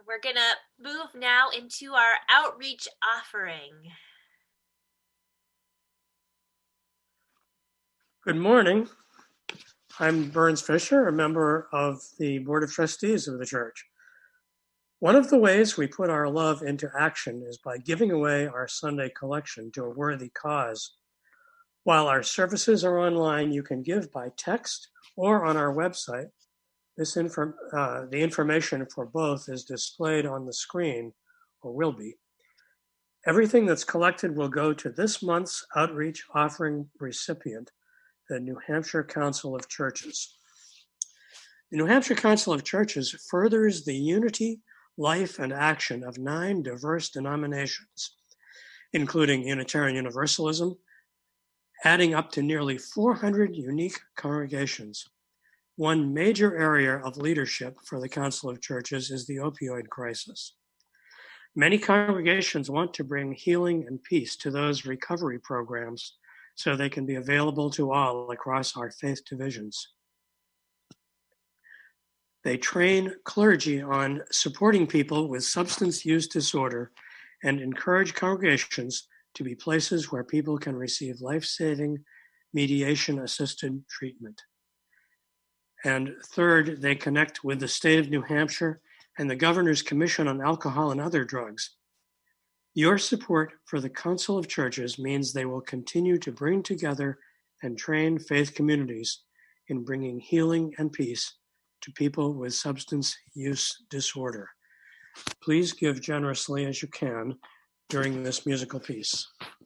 We're going to move now into our outreach offering. Good morning. I'm Burns Fisher, a member of the Board of Trustees of the church. One of the ways we put our love into action is by giving away our Sunday collection to a worthy cause. While our services are online, you can give by text or on our website. The information for both is displayed on the screen, or will be. Everything that's collected will go to this month's outreach offering recipient, the New Hampshire Council of Churches. The New Hampshire Council of Churches furthers the unity, life, and action of 9 diverse denominations, including Unitarian Universalism, adding up to nearly 400 unique congregations. One major area of leadership for the Council of Churches is the opioid crisis. Many congregations want to bring healing and peace to those recovery programs so they can be available to all across our faith divisions. They train clergy on supporting people with substance use disorder and encourage congregations to be places where people can receive life-saving, mediation-assisted treatment. And third, they connect with the state of New Hampshire and the Governor's Commission on Alcohol and Other Drugs. Your support for the Council of Churches means they will continue to bring together and train faith communities in bringing healing and peace to people with substance use disorder. Please give generously as you can during this musical piece.